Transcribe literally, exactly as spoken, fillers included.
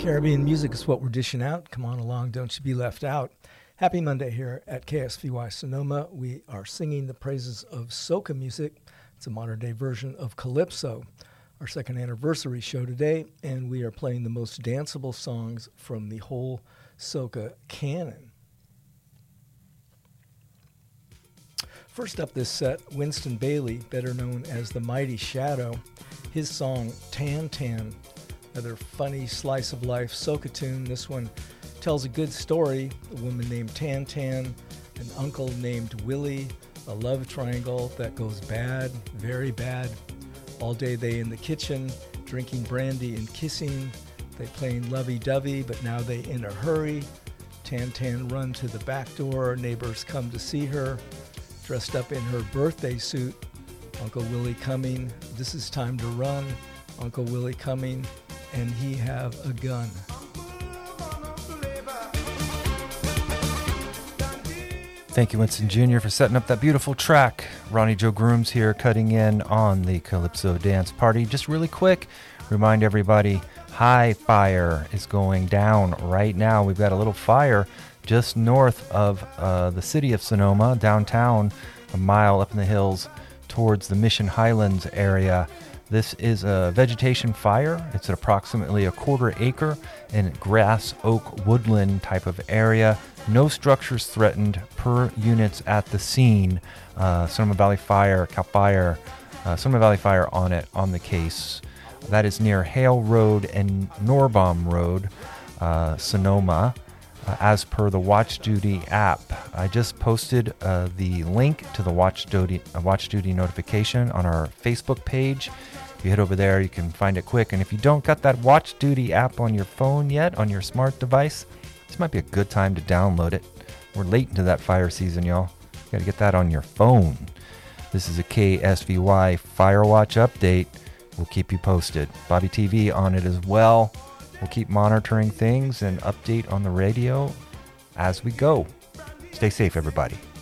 Caribbean music is what we're dishing out. Come on along, don't you be left out. Happy Monday here at K S V Y Sonoma. We are singing the praises of soca music. It's a modern-day version of Calypso, our second anniversary show today, and we are playing the most danceable songs from the whole soca canon. First up this set, Winston Bailey, better known as the Mighty Shadow. His song, Tan Tan, another funny slice of life soca tune. This one tells a good story. A woman named Tan Tan, an uncle named Willie, a love triangle that goes bad, very bad. All day they in the kitchen, drinking brandy and kissing. They playing lovey-dovey, but now they in a hurry. Tan Tan run to the back door. Neighbors come to see her, dressed up in her birthday suit. Uncle Willie coming. This is time to run. Uncle Willie coming, and he have a gun. Thank you, Winston Junior, for setting up that beautiful track. Ronnie Joe Grooms here, cutting in on the Calypso Dance Party. Just really quick, remind everybody, High Fire is going down right now. We've got a little fire just north of uh, the city of Sonoma, downtown, a mile up in the hills towards the Mission Highlands area. This is a vegetation fire. It's at approximately a quarter acre in grass oak woodland type of area. No structures threatened per units at the scene. Uh, Sonoma Valley Fire, Cal Fire, uh, Sonoma Valley Fire on it, on the case. That is near Hale Road and Norbaum Road, uh, Sonoma, uh, as per the Watch Duty app. I just posted uh, the link to the Watch Duty, uh, Watch Duty notification on our Facebook page. If you head over there, you can find it quick. And if you don't got that Watch Duty app on your phone yet, on your smart device, this might be a good time to download it. We're late into that fire season, y'all. You got to get that on your phone. This is a K S V Y Firewatch update. We'll keep you posted. Bobby T V on it as well. We'll keep monitoring things and update on the radio as we go. Stay safe, everybody.